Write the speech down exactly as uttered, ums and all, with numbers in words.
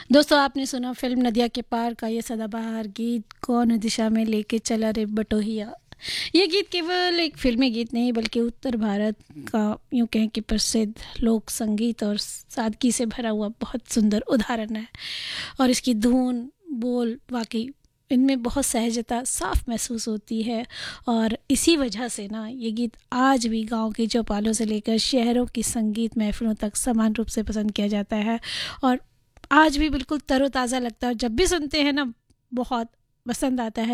दोस्तों, आपने सुना फिल्म नदिया के पार का ये सदाबहार गीत, कौन दिशा में लेके चला रे बटोहिया। ये गीत केवल एक फिल्मी गीत नहीं बल्कि उत्तर भारत का यूं कहें कि प्रसिद्ध लोक संगीत और सादगी से भरा हुआ बहुत सुंदर उदाहरण है। और इसकी धुन, बोल, वाकई इनमें बहुत सहजता साफ महसूस होती है। और इसी वजह से ना ये गीत आज भी गांव के चौपालों से लेकर शहरों की संगीत महफिलों तक समान रूप से पसंद किया जाता है। और आज भी बिल्कुल तरोताज़ा लगता है और जब भी सुनते हैं ना बहुत पसंद आता है।